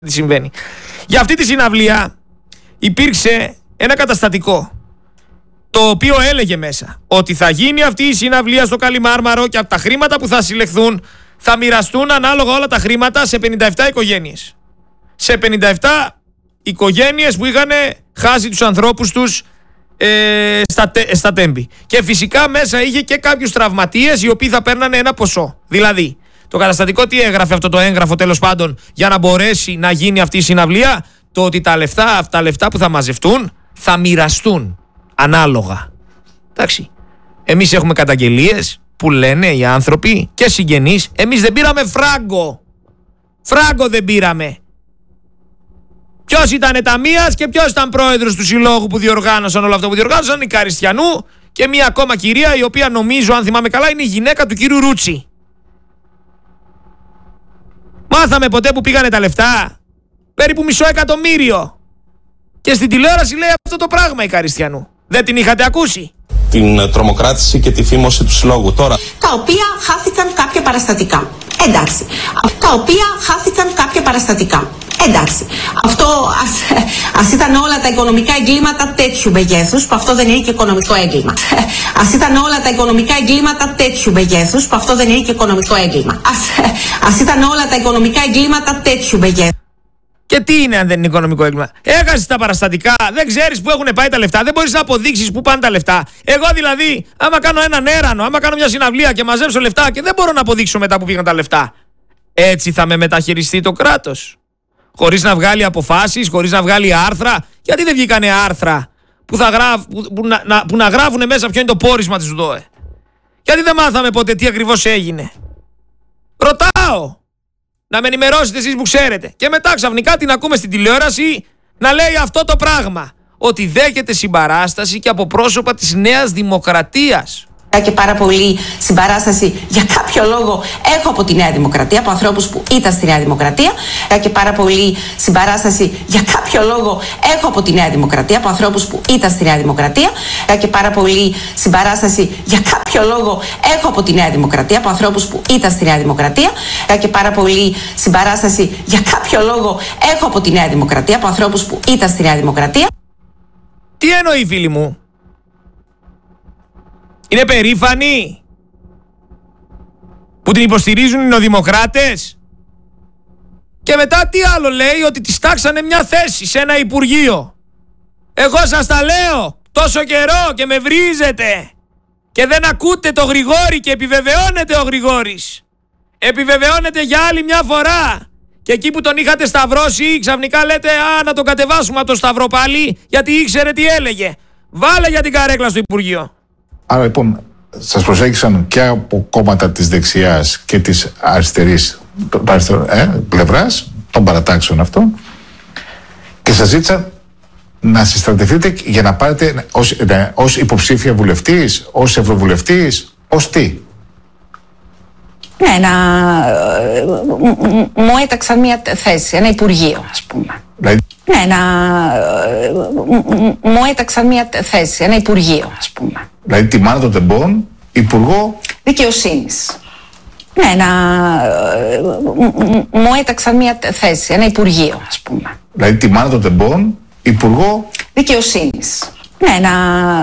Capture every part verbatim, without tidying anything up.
τι συμβαίνει. Για αυτή τη συναυλία υπήρξε ένα καταστατικό, το οποίο έλεγε μέσα ότι θα γίνει αυτή η συναυλία στο Καλιμάρμαρο και από τα χρήματα που θα συλλεχθούν θα μοιραστούν ανάλογα όλα τα χρήματα σε πενήντα επτά οικογένειες. Σε πενήντα επτά οικογένειες που είχαν χάσει τους ανθρώπους τους ε, στα, στα τέμπη. Και φυσικά μέσα είχε και κάποιους τραυματίες οι οποίοι θα παίρνανε ένα ποσό. Δηλαδή, το καταστατικό τι έγραφε αυτό το έγγραφο τέλος πάντων για να μπορέσει να γίνει αυτή η συναυλία? Το ότι τα λεφτά, αυτά τα λεφτά που θα μαζευτούν θα μοιραστούν ανάλογα. Εντάξει. Εμείς έχουμε καταγγελίες που λένε οι άνθρωποι και συγγενείς, εμείς δεν πήραμε φράγκο. Φράγκο δεν πήραμε. Ποιος ήταν ταμείας και ποιος ήταν πρόεδρος του συλλόγου που διοργάνωσαν όλο αυτό που διοργάνωσαν? Η Καριστιανού και μία ακόμα κυρία, η οποία νομίζω, αν θυμάμαι καλά, είναι η γυναίκα του κύριου Ρούτσι. Μάθαμε ποτέ που πήγανε τα λεφτά? Περίπου μισό εκατομμύριο. Και στην τηλεόραση λέει αυτό το πράγμα η Καριστιανού. Δεν την είχατε ακούσει? Την τρομοκράτηση και τη φήμωση του συλλόγου τώρα. Τα οποία χάθηκαν κάποια παραστατικά. Εντάξει. Τα οποία χάθηκαν κάποια παραστατικά. Εντάξει. Αυτό ας, ας ήταν όλα τα οικονομικά εγκλήματα τέτοιου μεγέθους, που αυτό δεν είναι και οικονομικό έγκλημα. Ας ήταν όλα τα οικονομικά εγκλήματα τέτοιου μεγέθους, που αυτό δεν είναι και οικονομικό έγκλημα. Ας, ας ήταν όλα τα οικονομικά εγκλήματα τέτοιου μεγέθους. Και τι είναι αν δεν είναι οικονομικό έγκλημα? Έχασες τα παραστατικά, δεν ξέρεις που έχουν πάει τα λεφτά, δεν μπορείς να αποδείξεις που πάνε τα λεφτά. Εγώ δηλαδή, άμα κάνω έναν έρανο, άμα κάνω μια συναυλία και μαζέψω λεφτά και δεν μπορώ να αποδείξω μετά που πήγαν τα λεφτά, έτσι θα με μεταχειριστεί το κράτος? Χωρίς να βγάλει αποφάσεις, χωρίς να βγάλει άρθρα? Γιατί δεν βγήκανε άρθρα που, θα γράφ, που, που, να, να, που να γράφουν μέσα ποιο είναι το πόρισμα της ΔΟΕ? Γιατί δεν μάθαμε ποτέ τι ακριβώς έγινε? Ρωτάω. Να με ενημερώσετε εσείς που ξέρετε. Και μετά ξαφνικά την ακούμε στην τηλεόραση να λέει αυτό το πράγμα. Ότι δέχεται συμπαράσταση και από πρόσωπα της Νέας Δημοκρατίας. Και πάρα πολύ συμπαράσταση για κάποιο λόγο έχω από τη Νέα Δημοκρατία, από ανθρώπους που ήταν στη Νέα Δημοκρατία. Και πάρα πολύ συμπαράσταση για κάποιο λόγο έχω από τη Νέα Δημοκρατία, από ανθρώπους που ήταν στη Νέα Δημοκρατία. Και πάρα πολύ συμπαράσταση για κάποιο λόγο έχω από τη Νέα Δημοκρατία, από ανθρώπους που ήταν στη Νέα Δημοκρατία. Και πάρα πολύ συμπαράσταση για κάποιο λόγο έχω από τη Νέα Δημοκρατία, από ανθρώπους που ήταν στη Νέα Δημοκρατία. Τι εννοεί, φίλοι μου? Είναι περήφανοι που την υποστηρίζουν οι νεοδημοκράτες? Και μετά τι άλλο λέει? Ότι της τάξανε μια θέση σε ένα υπουργείο. Εγώ σας τα λέω τόσο καιρό και με βρίζετε και δεν ακούτε το Γρηγόρη, και επιβεβαιώνεται ο Γρηγόρης. Επιβεβαιώνεται για άλλη μια φορά. Και εκεί που τον είχατε σταυρώσει ξαφνικά λέτε α, να τον κατεβάσουμε από το σταυρό πάλι, γιατί ήξερε τι έλεγε. Βάλε για την καρέκλα στο υπουργείο. Άρα λοιπόν σας προσέγγισαν και από κόμματα της δεξιάς και της αριστερής ε, πλευράς των παρατάξεων αυτών και σας ζήτησαν να συστρατευτείτε για να πάρετε ως, ναι, ως υποψήφια βουλευτής, ως ευρωβουλευτής, ως τι? Ναι, να μου έταξαν μια θέση, ένα υπουργείο, ας πούμε. Δηλαδή... Ναι, να μου έταξαν μια θέση, ένα υπουργείο, ας πούμε. Δηλαδή τη Μάνα των Τεμπών, υπουργό δικαιοσύνης. Ναι, να μου έταξαν μια θέση, ένα υπουργείο, ας πούμε. Δηλαδή τη Μάνα των Τεμπών, υπουργό δικαιοσύνης. Ναι, να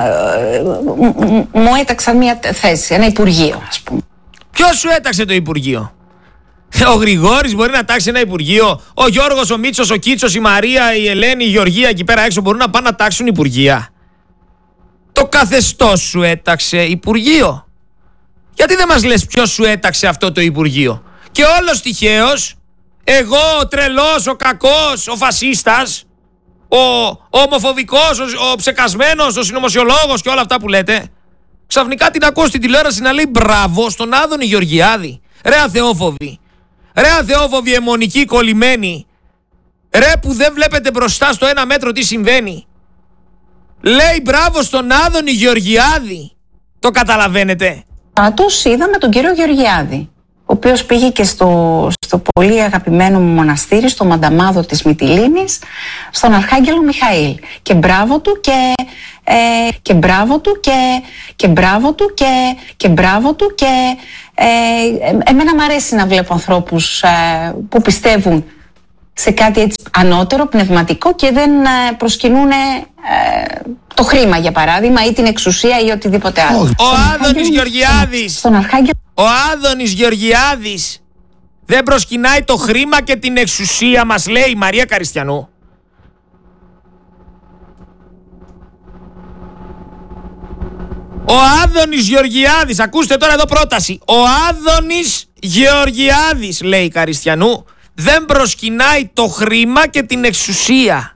μου έταξαν μια θέση, ένα υπουργείο, ας πούμε. Ποιος σου έταξε το υπουργείο? Ο Γρηγόρης μπορεί να τάξει ένα υπουργείο? Ο Γιώργος, ο Μίτσος, ο Κίτσος, η Μαρία, η Ελένη, η Γεωργία εκεί πέρα έξω μπορούν να πάνε να τάξουν υπουργεία? Το καθεστώς σου έταξε υπουργείο. Γιατί δεν μας λες ποιος σου έταξε αυτό το υπουργείο? Και όλος τυχαίος, εγώ ο τρελός, ο κακός, ο φασίστας, ο ομοφοβικός, ο, ο ψεκασμένος, ο συνωμοσιολόγος και όλα αυτά που λέτε, ξαφνικά την ακούω στην τηλεόραση να λέει μπράβο στον Άδωνη Γεωργιάδη. Ρε αθεόφοβοι, ρε αθεόφοβοι αιμονικοί κολλημένοι, ρε που δεν βλέπετε μπροστά στο ένα μέτρο τι συμβαίνει. Λέει μπράβο στον Άδωνη Γεωργιάδη. Το καταλαβαίνετε? Τους είδαμε τον κύριο Γεωργιάδη, ο οποίος πήγε και στο, στο πολύ αγαπημένο μου μοναστήρι, στο Μανταμάδο της Μυτιλήνης, στον Αρχάγγελο Μιχαήλ. Και μπράβο του και... Ε, και μπράβο του και, και μπράβο του και, και μπράβο του και ε, εμένα μου αρέσει να βλέπω ανθρώπους ε, που πιστεύουν σε κάτι έτσι ανώτερο, πνευματικό και δεν προσκυνούν ε, το χρήμα, για παράδειγμα, ή την εξουσία ή οτιδήποτε άλλο. Ο Άδωνης Γεωργιάδης, στον Αρχάγγελο... ο Άδωνης Γεωργιάδης δεν προσκυνάει το χρήμα και την εξουσία, μας λέει η Μαρία Καριστιανού. Ο Άδωνης Γεωργιάδης, ακούστε τώρα εδώ πρόταση. Ο Άδωνης Γεωργιάδης, λέει η Καριστιανού, δεν προσκυνάει το χρήμα και την εξουσία.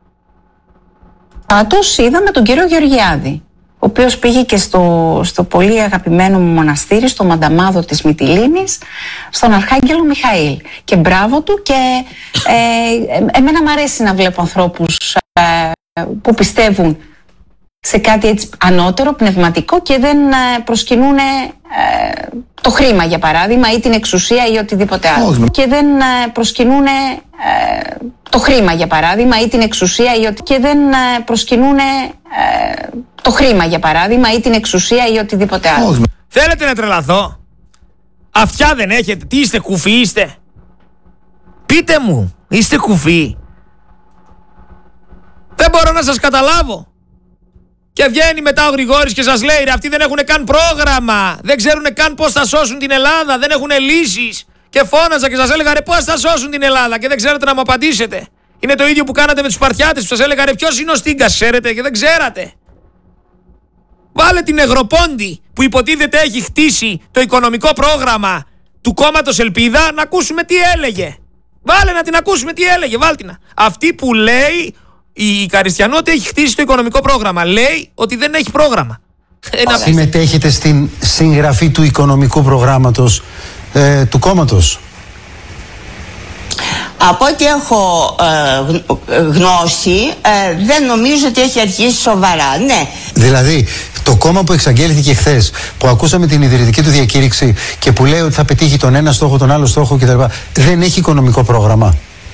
Πάντως είδαμε τον κύριο Γεωργιάδη, ο οποίος πήγε και στο, στο πολύ αγαπημένο μου μοναστήρι, στο Μανταμάδο της Μυτιλήνης, στον Αρχάγγελο Μιχαήλ. Και μπράβο του, και ε, εμένα μου αρέσει να βλέπω ανθρώπους ε, που πιστεύουν σε κάτι έτσι ανώτερο, πνευματικό και δεν προσκυνούν ε, το χρήμα, για παράδειγμα, ή την εξουσία ή οτιδήποτε άλλο. Και δεν προσκυνούν ε, το χρήμα, για παράδειγμα, ή την εξουσία ή οτι... και δεν προσκυνούν ε, το χρήμα, για παράδειγμα, ή την εξουσία ή οτιδήποτε άλλο. Θέλετε να τρελαθώ? Αυτιά δεν έχετε? Τι είστε, κουφοί είστε? Πείτε μου, είστε κουφοί? Δεν μπορώ να σας καταλάβω. Και βγαίνει μετά ο Γρηγόρης και σας λέει, ρε, αυτοί δεν έχουν καν πρόγραμμα, δεν ξέρουν καν πώς θα σώσουν την Ελλάδα, δεν έχουν λύσεις. Και φώναζα και σας έλεγα, ρε, πώς θα σώσουν την Ελλάδα, και δεν ξέρετε να μου απαντήσετε. Είναι το ίδιο που κάνατε με τους Σπαρτιάτες, που σας έλεγα, ρε, ποιος είναι ο Στίγκας, ξέρετε, και δεν ξέρατε. Βάλε την Νεγροπόντη που υποτίθεται έχει χτίσει το οικονομικό πρόγραμμα του κόμματος Ελπίδα, να ακούσουμε τι έλεγε. Βάλε να την ακούσουμε τι έλεγε, βάλτε. Αυτή που λέει η Καριστιανού ότι έχει χτίσει το οικονομικό πρόγραμμα, λέει ότι δεν έχει πρόγραμμα. Συμμετέχετε στην συγγραφή του οικονομικού προγράμματος ε, του κόμματος? Από ό,τι έχω ε, γνώση, ε, δεν νομίζω ότι έχει αρχίσει σοβαρά, ναι. Δηλαδή, το κόμμα που εξαγγέλθηκε χθες, που ακούσαμε την ιδρυτική του διακήρυξη και που λέει ότι θα πετύχει τον ένα στόχο, τον άλλο στόχο κτλ., δεν έχει οικονομικό πρόγραμμα?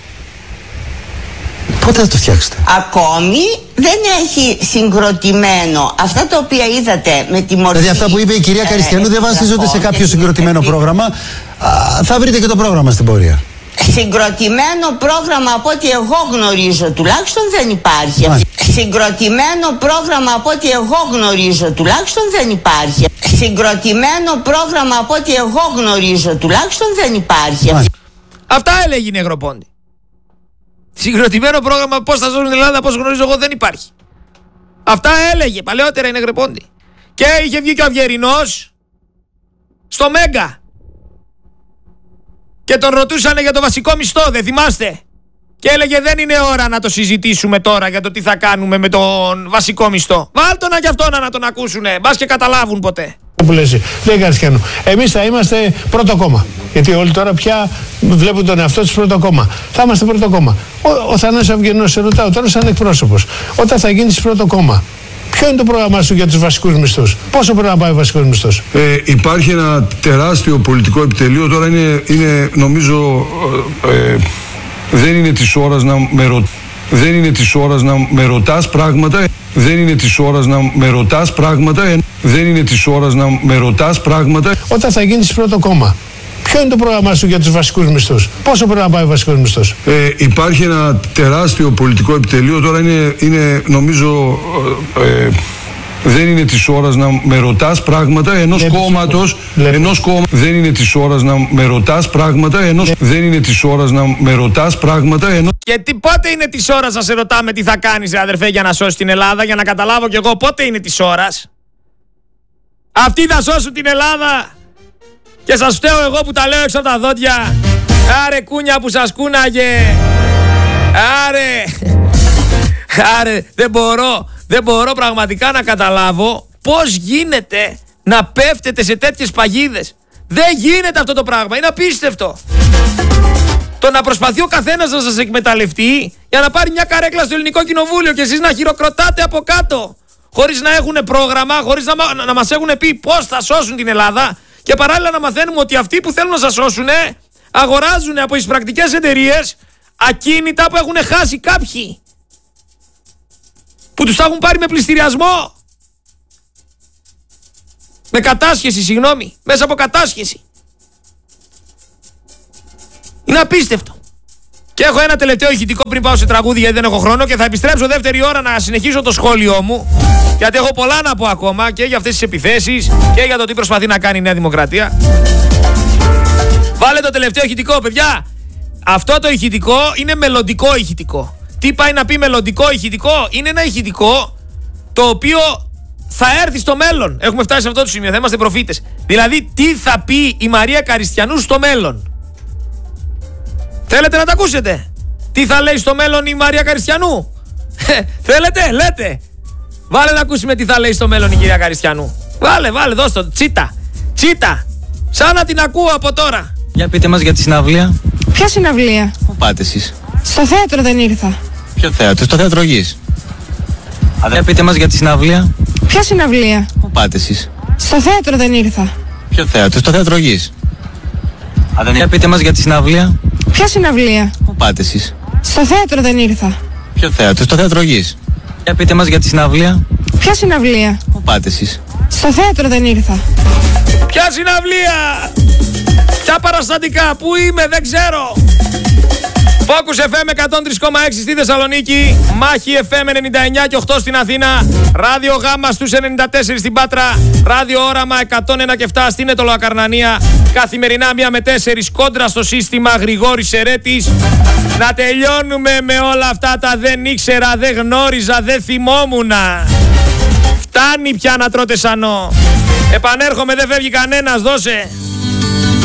Πότε θα το φτιάξετε? Ακόμη δεν έχει συγκροτημένο. Αυτά τα οποία είδατε με τη μορφή... Δηλαδή αυτά που είπε η κυρία Καριστιανού ε, δεν βασίζονται σε κάποιο συγκροτημένο πρόγραμμα. Α, θα βρείτε και το πρόγραμμα στην πορεία. Συγκροτημένο πρόγραμμα από ό,τι εγώ γνωρίζω τουλάχιστον δεν υπάρχει. Μάλιστα. Συγκροτημένο πρόγραμμα από ό,τι εγώ γνωρίζω τουλάχιστον δεν υπάρχει. Συγκροτημένο πρόγραμμα από ό,τι εγώ γνωρίζω τουλάχιστον δεν υπάρχει. Μάλιστα. Αυτά έλεγε η Νεγροπόντη. Συγκροτημένο πρόγραμμα πώς θα ζουν την Ελλάδα, πώς γνωρίζω εγώ, δεν υπάρχει. Αυτά έλεγε παλαιότερα η Νεγροπόντη. Και είχε βγει και ο Αυγερινός στο Μέγκα και τον ρωτούσανε για το βασικό μισθό, δεν θυμάστε? Και έλεγε, δεν είναι ώρα να το συζητήσουμε τώρα για το τι θα κάνουμε με τον βασικό μισθό. Βάλ' να κι αυτό να τον ακούσουνε, μπας και καταλάβουν ποτέ. Που λέει, λέει Καριστιανού, εμείς θα είμαστε πρώτο κόμμα. Γιατί όλοι τώρα πια βλέπουν τον εαυτό τους πρώτο κόμμα. Θα είμαστε πρώτο κόμμα. Ο, ο Θανάσης Αυγερινός, σε ρωτάω τώρα σαν εκπρόσωπος, όταν θα γίνεις πρώτο κόμμα, ποιο είναι το πρόγραμμά σου για τους βασικούς μισθούς? Πόσο πρέπει να πάει ο βασικός μισθός? Ε, υπάρχει ένα τεράστιο πολιτικό επιτελείο. Τώρα είναι, είναι νομίζω, ε, ε, δεν είναι της ώρας να με ρωτάς. Δεν είναι της ώρας να με ρωτάς πράγματα. Δεν είναι της ώρας να με ρωτάς πράγματα. Δεν είναι της ώρας να με ρωτάς πράγματα. Όταν θα γίνεις πρώτο κόμμα, ποιο είναι το πρόγραμμά σου για τους βασικούς μισθούς? Πόσο πρέπει να πάει ο βασικός μισθός? Ε, υπάρχει ένα τεράστιο πολιτικό επιτελείο. Τώρα είναι, είναι νομίζω, ε, ε, δεν είναι της ώρας να με ρωτάς πράγματα ενός κόμματος. Ενός κόμμα, δεν είναι της ώρας να με ρωτάς πράγματα ενός, δεν είναι της ώρας να με ρωτάς πράγματα ενός. Γιατί πότε είναι της ώρας να σε ρωτάμε τι θα κάνεις, ρε αδερφέ, για να σώσεις την Ελλάδα? Για να καταλάβω κι εγώ πότε είναι της ώρας. Αυτοί θα σώσουν την Ελλάδα και σας φταίω εγώ που τα λέω έξω από τα δόντια. Άρε κούνια που σας κούναγε. Άρε. Άρε, δεν μπορώ. Δεν μπορώ πραγματικά να καταλάβω πώς γίνεται να πέφτετε σε τέτοιες παγίδες. Δεν γίνεται αυτό το πράγμα. Είναι απίστευτο. Το να προσπαθεί ο καθένας να σας εκμεταλλευτεί για να πάρει μια καρέκλα στο Ελληνικό Κοινοβούλιο και εσείς να χειροκροτάτε από κάτω, χωρίς να έχουν πρόγραμμα, χωρίς να, να, να μας έχουν πει πώς θα σώσουν την Ελλάδα, και παράλληλα να μαθαίνουμε ότι αυτοί που θέλουν να σας σώσουν αγοράζουν από τις πρακτικές εταιρείες ακίνητα που έχουν χάσει κάποιοι, που τους τα έχουν πάρει με πληστηριασμό, με κατάσχεση, συγγνώμη, μέσα από κατάσχεση. Είναι απίστευτο. Και έχω ένα τελευταίο ηχητικό πριν πάω σε τραγούδι, γιατί δεν έχω χρόνο, και θα επιστρέψω δεύτερη ώρα να συνεχίσω το σχόλιο μου, γιατί έχω πολλά να πω ακόμα και για αυτές τις επιθέσεις και για το τι προσπαθεί να κάνει η Νέα Δημοκρατία. Βάλε το τελευταίο ηχητικό, παιδιά. Αυτό το ηχητικό είναι μελλοντικό ηχητικό. Τι πάει να πει μελλοντικό ηχητικό? Είναι ένα ηχητικό το οποίο θα έρθει στο μέλλον. Έχουμε φτάσει σε αυτό το σημείο, θα είμαστε προφήτες. Δηλαδή, τι θα πει η Μαρία Καριστιανού στο μέλλον. Θέλετε να τα ακούσετε? Τι θα λέει στο μέλλον η Μαρία Καριστιανού? Θέλετε, λέτε. Βάλε να ακούσουμε τι θα λέει στο μέλλον η κυρία Καριστιανού. Βάλε, βάλε, δώσ' το. Τσίτα, τσίτα. Σαν να την ακούω από τώρα. Για πείτε μας για τη συναυλία. Ποια συναυλία? Πού πάτε εσείς? Στο θέατρο δεν ήρθα. Ποιο θέατρο? Στο θέατρο Γης. Για πείτε μας για τη συναυλία. Ποια συναυλία? Πού πάτε εσείς? Στο θέατρο δεν ήρθα. Ποιο θέατρο? Στο θέατρο Γης. Για πείτε μας για τη συναυλία. Ποια συναυλία? Πού πάτε εσείς? Στο θέατρο δεν ήρθα. Ποιο θέατρο? Στο θέατρο Γης. Για πείτε μας για τη συναυλία. Ποια συναυλία? Πού πάτε εσείς? Στο θέατρο δεν ήρθα. Ποια συναυλία? Ποια παραστατικά? Πού είμαι? Δεν ξέρω. Focus εφ εμ εκατόν τρία κόμμα έξι στη Θεσσαλονίκη, Μάχη εφ εμ ενενήντα εννιά και οκτώ στην Αθήνα, Ράδιο Γάμα στους ενενήντα τέσσερα στην Πάτρα, Ράδιο Όραμα εκατόν ένα και επτά στην Αιτωλοακαρνανία, καθημερινά μία με τέσσερις κόντρα στο σύστημα Γρηγόρης Ερέτης. Να τελειώνουμε με όλα αυτά τα δεν ήξερα, δεν γνώριζα, δεν θυμόμουνα. Φτάνει πια να τρώτε σανό. Επανέρχομαι, δεν φεύγει κανένας, δώσε.